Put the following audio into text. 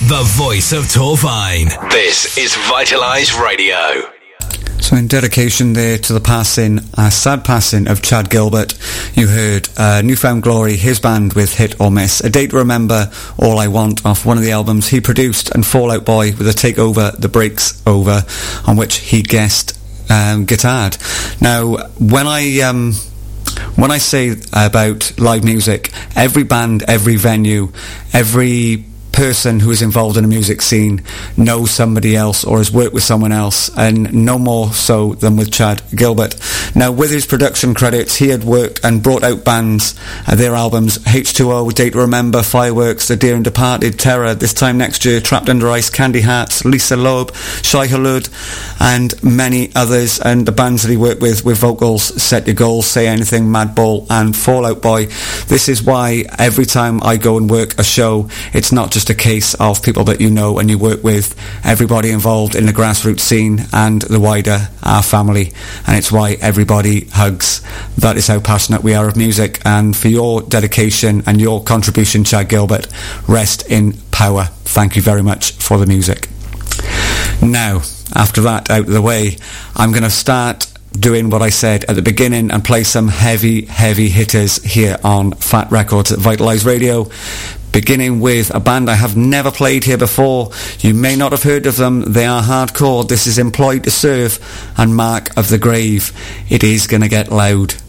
the voice of Torvine. This is Vitalize Radio. So in dedication there to the sad passing of Chad Gilbert, you heard Newfound Glory, his band with Hit or Miss, A Day to Remember, All I Want, off one of the albums he produced, and Fall Out Boy with a Takeover, The Breaks Over, on which he guest guitared. Now, when I say about live music, every band, every venue, every person who is involved in a music scene knows somebody else or has worked with someone else, and no more so than with Chad Gilbert. Now, with his production credits, he had worked and brought out bands, their albums, H2O, Day to Remember, Fireworks, The Dear and Departed, Terror, This Time Next Year, Trapped Under Ice, Candy Hearts, Lisa Loeb, Shai Hulud, and many others. And the bands that he worked with vocals, Set Your Goals, Say Anything, Madball, and Fall Out Boy. This is why every time I go and work a show, it's not just a case of people that you know and you work with, everybody involved in the grassroots scene and the wider our family, and it's why everybody hugs. That is how passionate we are of music, and for your dedication and your contribution, Chad Gilbert, rest in power. Thank you very much for the music. Now, after that out of the way, I'm going to start doing what I said at the beginning and play some heavy hitters here on Fat Records at Vitalize Radio, beginning with a band I have never played here before. You may not have heard of them. They are hardcore. This is Employed to Serve and Mark of the Grave. It is going to get loud.